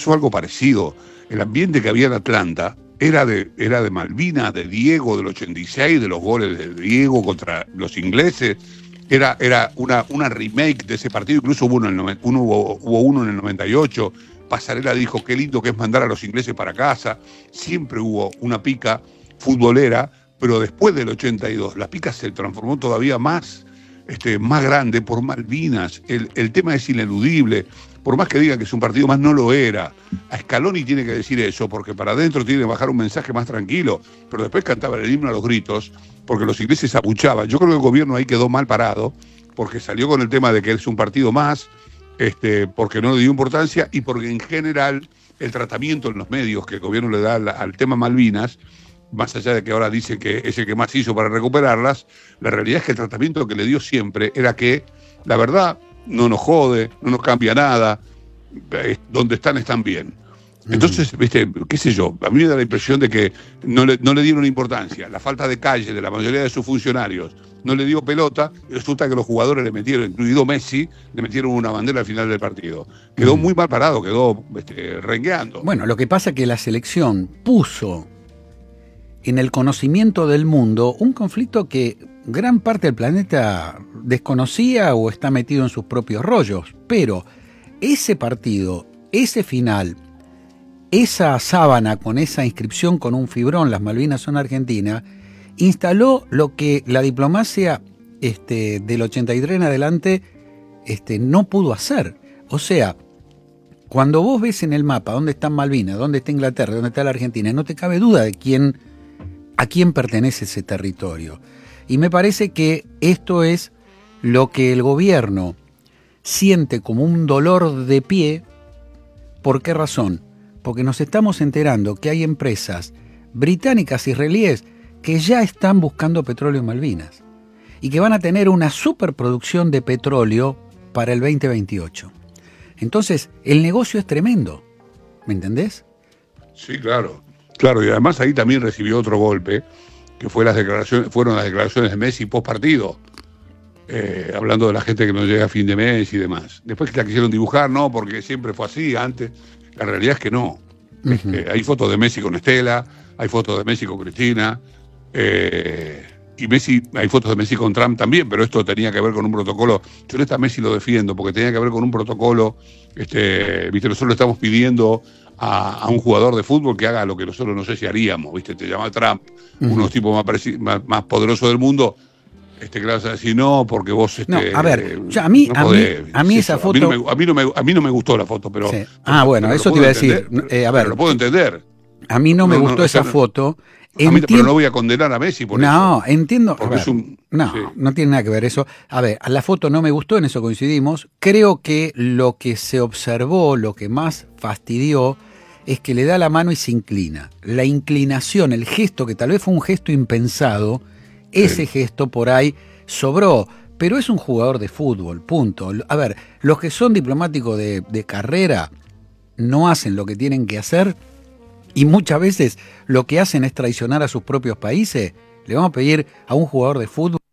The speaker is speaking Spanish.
pasó algo parecido. El ambiente que había en Atlanta era de Malvinas, de Diego, del 86, de los goles de Diego contra los ingleses. Era una remake de ese partido, incluso hubo uno en el 98. Pasarela dijo, qué lindo que es mandar a los ingleses para casa. Siempre hubo una pica futbolera, pero después del 82 la pica se transformó todavía más grande por Malvinas. El tema es ineludible. Por más que digan que es un partido más, no lo era. A Scaloni tiene que decir eso, porque para adentro tiene que bajar un mensaje más tranquilo. Pero después cantaba el himno a los gritos, porque los ingleses abuchaban. Yo creo que el gobierno ahí quedó mal parado, porque salió con el tema de que es un partido más, porque no le dio importancia, y porque en general el tratamiento en los medios que el gobierno le da al tema Malvinas, más allá de que ahora dice que es el que más hizo para recuperarlas, la realidad es que el tratamiento que le dio siempre era que, la verdad, no nos jode, no nos cambia nada, donde están bien. Entonces, viste, qué sé yo, a mí me da la impresión de que no le dieron importancia. La falta de calle de la mayoría de sus funcionarios no le dio pelota, y resulta que los jugadores le metieron, incluido Messi, le metieron una bandera al final del partido. Quedó muy mal parado, quedó rengueando. Bueno, lo que pasa es que la selección puso en el conocimiento del mundo un conflicto que gran parte del planeta desconocía o está metido en sus propios rollos, pero ese partido, ese final, esa sábana con esa inscripción con un fibrón, las Malvinas son Argentina, instaló lo que la diplomacia del 83 en adelante no pudo hacer. O sea, cuando vos ves en el mapa dónde están Malvinas, dónde está Inglaterra, dónde está la Argentina, no te cabe duda de a quién pertenece ese territorio. Y me parece que esto es lo que el gobierno siente como un dolor de pie. ¿Por qué razón? Porque nos estamos enterando que hay empresas británicas, israelíes, que ya están buscando petróleo en Malvinas y que van a tener una superproducción de petróleo para el 2028. Entonces, el negocio es tremendo. ¿Me entendés? Sí, claro. Claro, y además ahí también recibió otro golpe, que fueron las declaraciones de Messi post partido, hablando de la gente que no llega a fin de mes y demás. Después que la quisieron dibujar, no, porque siempre fue así antes. La realidad es que no. Hay fotos de Messi con Estela, hay fotos de Messi con Cristina, y hay fotos de Messi con Trump también, pero esto tenía que ver con un protocolo. Yo a Messi lo defiendo, porque tenía que ver con un protocolo, nosotros le estamos pidiendo a un jugador de fútbol que haga lo que nosotros no sé si haríamos, te llama Trump, uno de los tipos más poderosos del mundo, que le vas a decir no, porque vos no, a ver, a mí esa foto a mí no me gustó la foto, pero sí. Bueno, eso te iba a decir, a ver, lo puedo entender. A mí no me gustó esa foto. Pero no voy a condenar a Messi por eso. No, entiendo. Porque no tiene nada que ver eso. A ver, la foto no me gustó, en eso coincidimos. Creo que lo que se observó, lo que más fastidió, es que le da la mano y se inclina. La inclinación, el gesto, que tal vez fue un gesto impensado, ese gesto por ahí sobró. Pero es un jugador de fútbol, punto. A ver, los que son diplomáticos de carrera no hacen lo que tienen que hacer. Y muchas veces lo que hacen es traicionar a sus propios países. Le vamos a pedir a un jugador de fútbol